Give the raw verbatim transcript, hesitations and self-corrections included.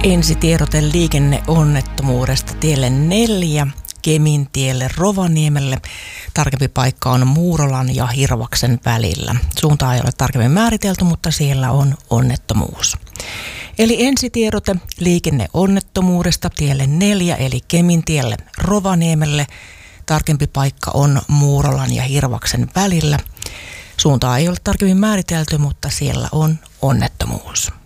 Ensitiedote liikenneonnettomuudesta tielle neljä Kemin tielle Rovaniemelle. Tarkempi paikka on Muurolan ja Hirvaksen välillä. Suuntaa ei ole tarkemmin määritelty, mutta siellä on onnettomuus. Eli ensitiedote liikenneonnettomuudesta tielle neljä eli Kemin tielle Rovaniemelle. Tarkempi paikka on Muurolan ja Hirvaksen välillä. Suuntaa ei ole tarkemmin määritelty, mutta siellä on onnettomuus.